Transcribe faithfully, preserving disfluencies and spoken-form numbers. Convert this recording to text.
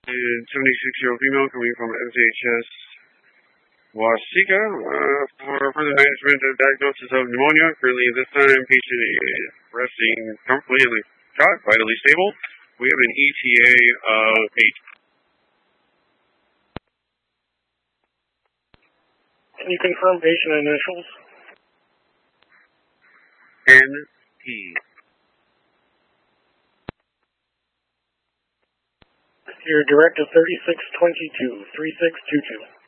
And seventy-six-year-old female coming from S H S Wasika uh, for further management and diagnosis of pneumonia. Currently, at this time, patient is resting comfortably in the cot, vitally stable. We have an E T A of eight. Can you confirm patient initials? N P. Your directive thirty-six twenty-two, thirty-six twenty-two.